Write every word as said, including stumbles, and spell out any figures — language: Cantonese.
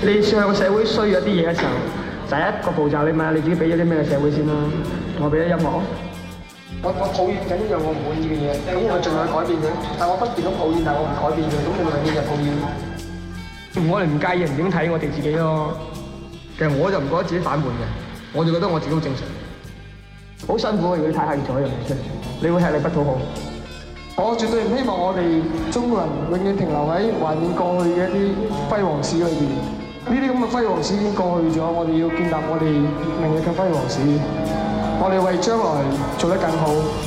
你上個社會需要一啲嘢嘅時候，第一個步驟你問下你自己俾咗啲咩社會先啦。我俾咗音樂。我我抱怨緊一樣我唔滿意嘅嘢，咁我盡量去改變佢。但我不斷咁抱怨，但我唔改變佢，咁你咪永遠就抱怨。我哋唔介意人點睇我哋自己咯。其實我就唔覺得自己反叛嘅，我就覺得我自己好正常。好辛苦，如果你太刻意做一樣嘢出嚟，你會吃力不討好。我絕對唔希望我哋中國人永遠停留喺懷念過去嘅一啲輝煌史裏邊。呢啲咁嘅輝煌史已經過去咗，我哋要建立我哋明日嘅輝煌史。我哋為將來做得更好。